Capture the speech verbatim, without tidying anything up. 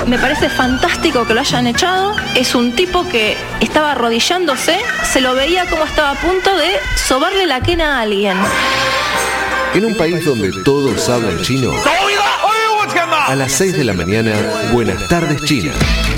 Me parece fantástico que lo hayan echado. Es un tipo que estaba arrodillándose, se lo veía como estaba a punto de sobarle la quena a alguien. En un país donde todos hablan chino, a las seis de la mañana, Buenas tardes China.